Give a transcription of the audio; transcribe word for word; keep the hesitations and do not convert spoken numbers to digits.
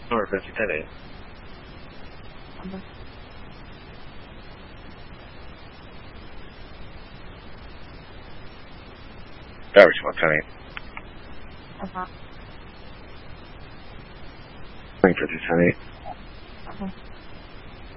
二分析太累。 好的。 第二情况太累。 好的。 那你分析太累。 好的。